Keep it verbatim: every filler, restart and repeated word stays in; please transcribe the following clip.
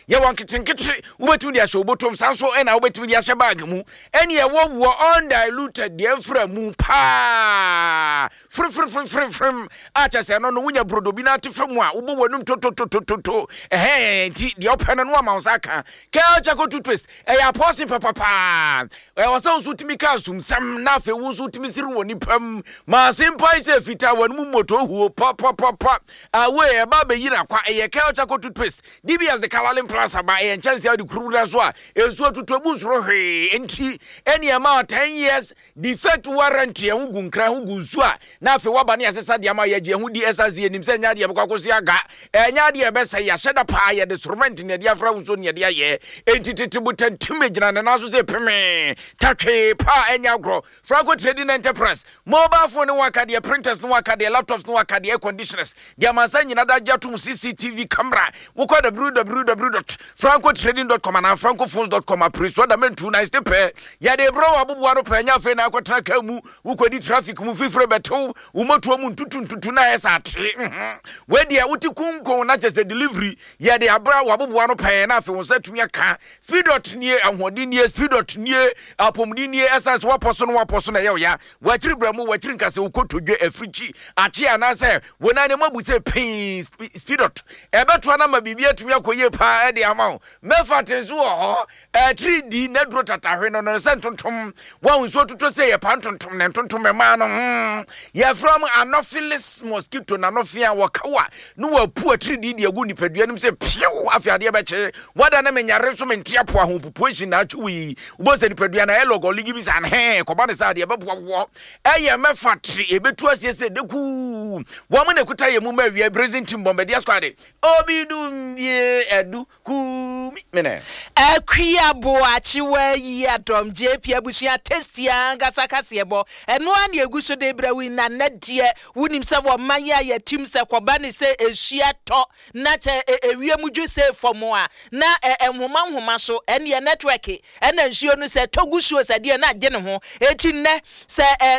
ye won kitinkiti ubetumi dia show botom sanso e na ubetumi dia hye bag mu ene ye wo wo undiluted de afra mu pa fr fr fr fr fr acha se no no wunya brodo bi na atefam a ubo wanum to to to to to eh nti de opene no ama usaka Kale Charcoal toothpaste e ya posi papa pa e wasa usutimi ka sumsam na fe usutimi siri woni pam ma simple se fita wanum moto huo pa pa pa pa awe e ba be yira kwa e Kale Charcoal toothpaste dibi as the Calalin Plaza ba e chance ya di kurura so a enso tutobu soro hwe enti eni ama ten years defect warranty e hugu nkra hugu so a na fe waba ne asesa de ama yaje hu di esaze enim se nya de bekwakosi aga e nya de e be se ya hyeda pa ye de instrument ne de afra unso ne de aye enti titibu tantume gina na so se peme tatwe pa enya gro Franco Trading Enterprise mobile phone no waka de printers no waka de laptops no waka de air conditioners de amansa nyina da jatum C C T V camera wo ko w w w dot franco trading dot com and francophones dot com apreso da men two nice de pe ya de bro abubuwa no pa nya fe na akwatra ka mu wo ko di traffic mu fifre beto wo moto mu ntutu ntutu na esa atre we dia wuti kunkon na chese delivery ya de abra abubuwa no pa na fe wo satumi aka speed dot nie ahodi nie speed dot nie apomdi nie essence wa poso no wa poso na ye ya wa chiri bramu wa chiri nkase wo kotodwe africhi ache anase wo na ne mabu se pin speed dot e beto na ma bibia tumi akoye pa e de ama mefa tenso ho e three D na dro tatahwe no no sentontom wa unso toto se ye pantontom ne ntontom me ma no ye from anopheles mosquito na no fia wakawa no wa pu three D de agu nipadua nim se piu afiade be che wada na menyare so mentia po ho pupuation na atwi ubo se nipadua na elogo ligi bi san he ko ba ne sa de be bo wo e ye mefa tri e betu asiese deku wo mo ne kuta ye mu ma wi brazil team bombe dia squad obi dum ye edu ku mene akria boachi wa yi adom J P abusia testia ngasa kasebo eno an yeguso de brawi na nadie wunim se wo maya ya tim se koba ne se ehia to na che ewiemudwu se fomo a na enhoma nhoma so ene network ena nhio no se togusuo se de na agye ne ho eti nne se